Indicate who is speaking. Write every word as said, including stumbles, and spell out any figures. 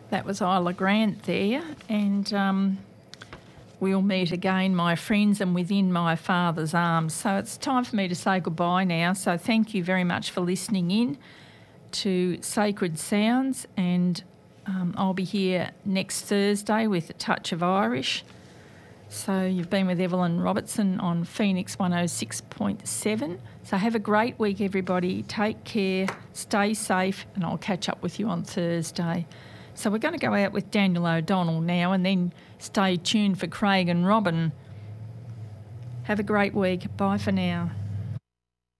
Speaker 1: That was Isla Grant there, and um, we'll meet again, my friends, and within my Father's arms. So it's time for me to say goodbye now. So thank you very much for listening in to Sacred Sounds, and um, I'll be here next Thursday with a touch of Irish. So you've been with Evelyn Robertson on Phoenix one oh six point seven. So have a great week, everybody. Take care, stay safe, and I'll catch up with you on Thursday. So we're going to go out with Daniel O'Donnell now, and then stay tuned for Craig and Robin. Have a great week. Bye for now.